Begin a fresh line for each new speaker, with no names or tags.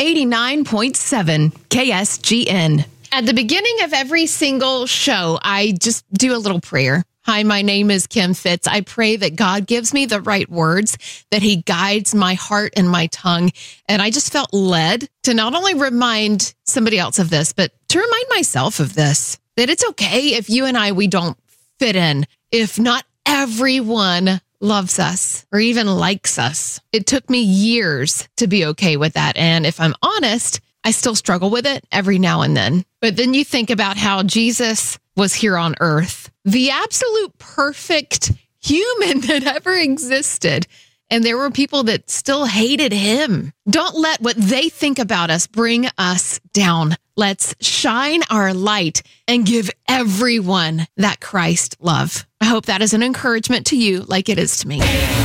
89.7 KSGN. At the beginning of every single show, I just do a little prayer. Hi, my name is Kim Fitz. I pray that God gives me the right words, that he guides my heart and my tongue. And I just felt led to not only remind somebody else of this, but to remind myself of this, that it's okay if you and we don't fit in, if not everyone loves us or even likes us. It took me years to be okay with that. And if I'm honest, I still struggle with it every now and then. But then you think about how Jesus was here on earth, the absolute perfect human that ever existed. And there were people that still hated him. Don't let what they think about us bring us down. Let's shine our light and give everyone that Christ love. I hope that is an encouragement to you like it is to me.